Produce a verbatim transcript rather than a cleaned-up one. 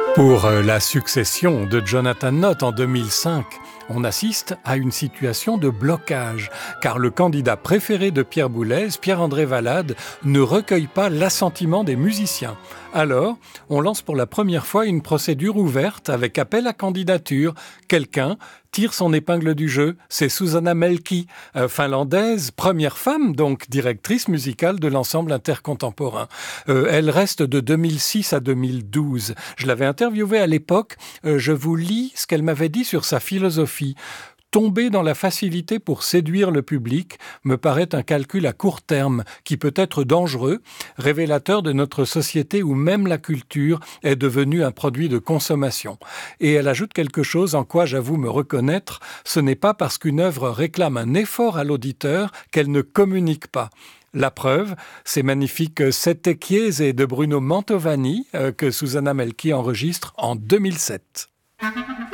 Pour euh, la succession de Jonathan Nott en deux mille cinq, on assiste à une situation de blocage, car le candidat préféré de Pierre Boulez, Pierre-André Valade, ne recueille pas l'assentiment des musiciens. Alors, on lance pour la première fois une procédure ouverte avec appel à candidature. Quelqu'un tire son épingle du jeu, c'est Susanna Melki, euh, finlandaise, première femme, donc directrice musicale de l'ensemble intercontemporain. Euh, elle reste de deux mille six à deux mille douze. Je l'avais interviewée à l'époque, euh, je vous lis ce qu'elle m'avait dit sur sa philosophie. Tomber dans la facilité pour séduire le public me paraît un calcul à court terme qui peut être dangereux, révélateur de notre société où même la culture est devenue un produit de consommation. Et elle ajoute quelque chose en quoi j'avoue me reconnaître, ce n'est pas parce qu'une œuvre réclame un effort à l'auditeur qu'elle ne communique pas. La preuve, ces magnifiques Sette Chiese de Bruno Mantovani euh, que Susanna Melki enregistre en deux mille sept.